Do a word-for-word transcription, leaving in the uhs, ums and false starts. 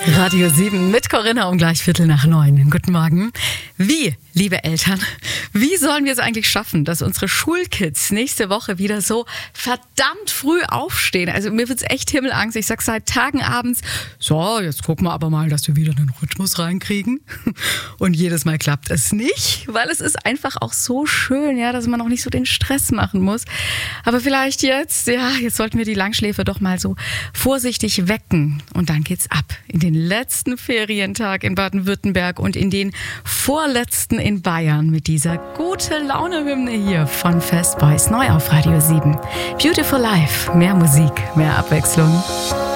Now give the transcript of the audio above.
Radio sieben mit Corinna um gleich Viertel nach neun. Guten Morgen. Wie, liebe Eltern, wie sollen wir es eigentlich schaffen, dass unsere Schulkids nächste Woche wieder so verdammt früh aufstehen? Also mir wird's echt Himmelangst. Ich sag seit Tagen abends, so, jetzt gucken wir aber mal, dass wir wieder einen Rhythmus reinkriegen. Und jedes Mal klappt es nicht, weil es ist einfach auch so schön, ja, dass man auch nicht so den Stress machen muss. Aber vielleicht jetzt, ja, jetzt sollten wir die Langschläfer doch mal so vorsichtig wecken. Und dann geht's ab in den letzten Ferientag in Baden-Württemberg und in den vorletzten in Bayern mit dieser gute Laune-Hymne hier von Fast Boys, neu auf Radio sieben. Beautiful Life, mehr Musik, mehr Abwechslung.